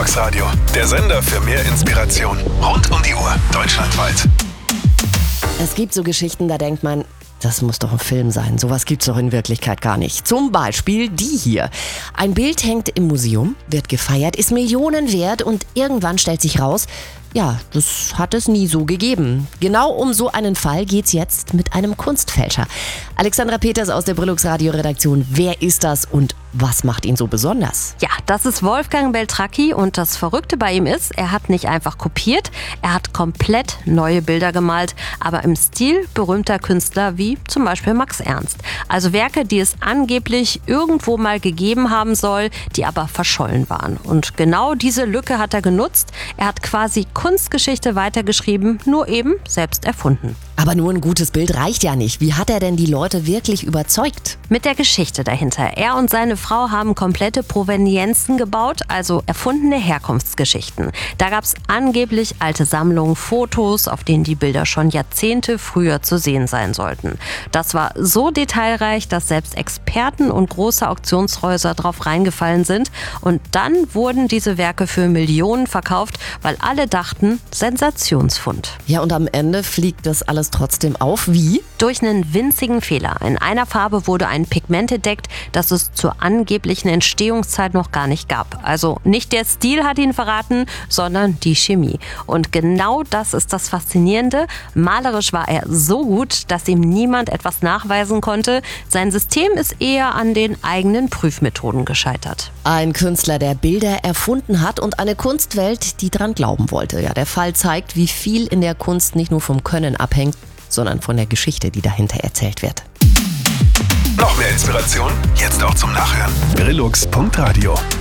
Brilux Radio, der Sender für mehr Inspiration. Rund um die Uhr, deutschlandweit. Es gibt so Geschichten, da denkt man, das muss doch ein Film sein. Sowas gibt's doch in Wirklichkeit gar nicht. Zum Beispiel die hier. Ein Bild hängt im Museum, wird gefeiert, ist Millionen wert und irgendwann stellt sich raus, ja, das hat es nie so gegeben. Genau um so einen Fall geht's jetzt mit einem Kunstfälscher. Alexandra Peters aus der Brilux Radio Redaktion. Wer ist das und was macht ihn so besonders? Ja, das ist Wolfgang Beltracchi und das Verrückte bei ihm ist, er hat nicht einfach kopiert, er hat komplett neue Bilder gemalt, aber im Stil berühmter Künstler wie zum Beispiel Max Ernst. Also Werke, die es angeblich irgendwo mal gegeben haben soll, die aber verschollen waren. Und genau diese Lücke hat er genutzt. Er hat quasi Kunstgeschichte weitergeschrieben, nur eben selbst erfunden. Aber nur ein gutes Bild reicht ja nicht. Wie hat er denn die Leute wirklich überzeugt? Mit der Geschichte dahinter. Er und seine Frau haben komplette Provenienzen gebaut, also erfundene Herkunftsgeschichten. Da gab es angeblich alte Sammlungen, Fotos, auf denen die Bilder schon Jahrzehnte früher zu sehen sein sollten. Das war so detailreich, dass selbst Experten und große Auktionshäuser drauf reingefallen sind. Und dann wurden diese Werke für Millionen verkauft, weil alle dachten, Sensationsfund. Ja, und am Ende fliegt das alles trotzdem auf. Wie? Durch einen winzigen Fehler. In einer Farbe wurde ein Pigment entdeckt, das es zur angeblichen Entstehungszeit noch gar nicht gab. Also nicht der Stil hat ihn verraten, sondern die Chemie. Und genau das ist das Faszinierende. Malerisch war er so gut, dass ihm niemand etwas nachweisen konnte. Sein System ist eher an den eigenen Prüfmethoden gescheitert. Ein Künstler, der Bilder erfunden hat und eine Kunstwelt, die dran glauben wollte. Ja, der Fall zeigt, wie viel in der Kunst nicht nur vom Können abhängt, sondern von der Geschichte, die dahinter erzählt wird. Noch mehr Inspiration? Jetzt auch zum Nachhören. Brilux.radio